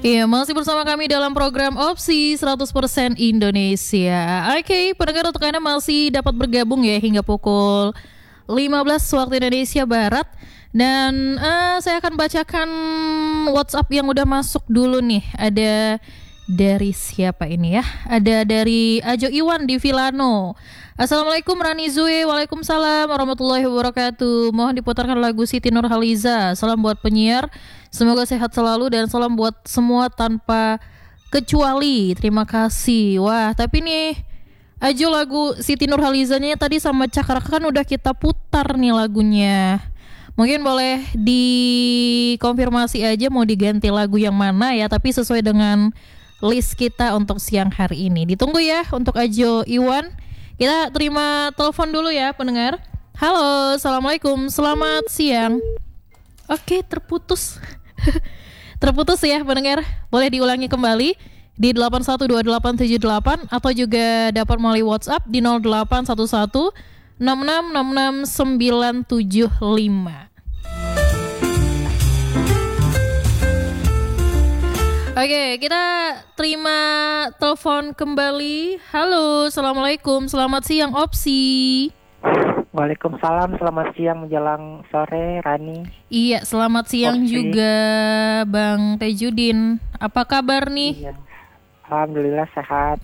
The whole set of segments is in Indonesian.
Iya, masih bersama kami dalam program Opsi 100% Indonesia. Oke, pendengar untuk Anda masih dapat bergabung ya hingga pukul 15 waktu Indonesia Barat. Dan saya akan bacakan WhatsApp yang udah masuk dulu nih. Ada dari siapa ini ya? Ada dari Ajo Iwan di Vilano. Assalamualaikum Rani Zue. Waalaikumsalam warahmatullahi wabarakatuh. Mohon diputarkan lagu Siti Nurhaliza. Salam buat penyiar, semoga sehat selalu dan salam buat semua tanpa kecuali. Terima kasih. Wah, tapi nih Ajo, lagu Siti Nurhalizanya tadi sama Cakra kan udah kita putar nih lagunya. Mungkin boleh dikonfirmasi aja mau diganti lagu yang mana ya, tapi sesuai dengan list kita untuk siang hari ini. Ditunggu ya untuk Ajo Iwan. Kita terima telepon dulu ya pendengar. Halo, assalamualaikum, selamat siang. Oke, terputus. Terputus ya pendengar. Boleh diulangi kembali di 812878 atau juga dapat melalui WhatsApp di 0811 6666 975. Oke, kita terima telepon kembali. Halo, assalamualaikum, selamat siang Opsi. Waalaikumsalam, selamat siang menjelang sore Rani. Iya, selamat siang Opsi. juga Bang Tejudin. Apa kabar nih? Iya. Alhamdulillah sehat.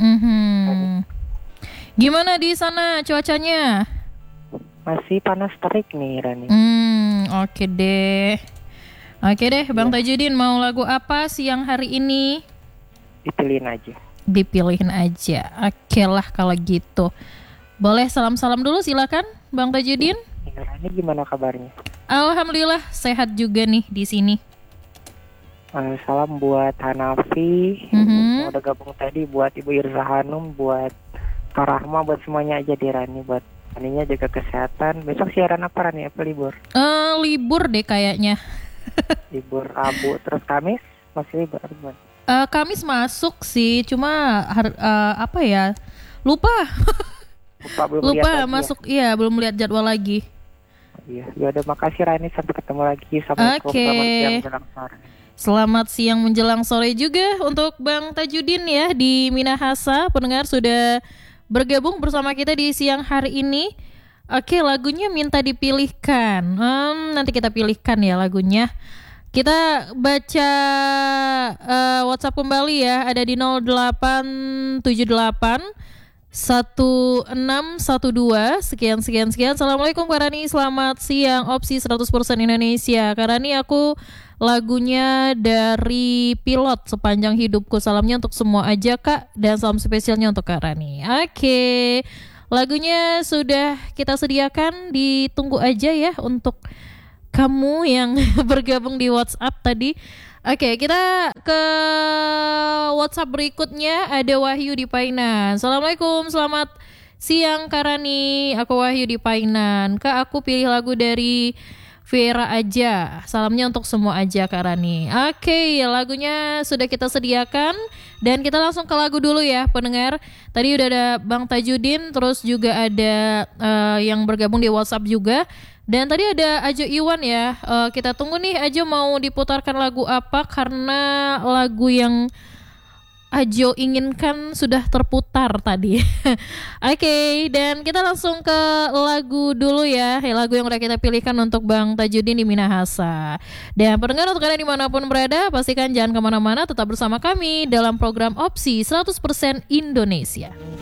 Gimana di sana cuacanya? Masih panas terik nih Rani. Oke deh. Oke deh, Bang Tajudin mau lagu apa siang hari ini? Dipilihin aja. Dipilihin aja. Oke lah kalau gitu. Boleh salam-salam dulu silakan, Bang Tajudin. Ya, Rani gimana kabarnya? Alhamdulillah sehat juga nih di sini. Salam buat Hanafi, yang udah gabung tadi, buat Ibu Irza Hanum, buat Kak Rahma, buat semuanya aja di Rani, buat Raninya jaga kesehatan. Besok siaran apa Rani? Apa libur? Libur deh kayaknya. Libur Rabu, terus Kamis masih libur gimana? Kamis masuk sih, cuma apa ya? Lupa Belum lihat masuk ya? Iya, belum lihat jadwal lagi. Iya, ya udah, makasih Rani, sampai ketemu lagi. Assalamualaikum, Oke. selamat siang menjelang sore. Selamat siang menjelang sore juga untuk Bang Tajudin ya di Minahasa. Pendengar sudah bergabung bersama kita di siang hari ini. Oke, lagunya minta dipilihkan. Nanti kita pilihkan ya lagunya. Kita baca WhatsApp kembali ya. Ada di 0878 1612 sekian. Assalamualaikum Kak Rani, selamat siang Opsi 100% Indonesia. Kak Rani, aku lagunya dari Pilot Sepanjang Hidupku. Salamnya untuk semua aja Kak, dan salam spesialnya untuk Kak Rani. Oke, lagunya sudah kita sediakan, ditunggu aja ya untuk kamu yang bergabung di WhatsApp tadi. Oke, kita ke WhatsApp berikutnya. Ada Wahyu di Painan. Assalamualaikum, selamat siang Kak Rani. Aku Wahyu di Painan. Kak, aku pilih lagu dari Vera aja. Salamnya untuk semua aja Kak Rani. Oke, lagunya sudah kita sediakan. Dan kita langsung ke lagu dulu ya pendengar. Tadi udah ada Bang Tajudin, terus juga ada yang bergabung di WhatsApp juga. Dan tadi ada Ajo Iwan ya. Kita tunggu nih Ajo mau diputarkan lagu apa, karena lagu yang Ajo inginkan sudah terputar tadi. Oke, dan kita langsung ke lagu dulu ya. Lagu yang udah kita pilihkan untuk Bang Tajudin di Minahasa. Dan pendengar untuk kalian dimanapun berada, pastikan jangan kemana-mana, tetap bersama kami dalam program Opsi 100% Indonesia.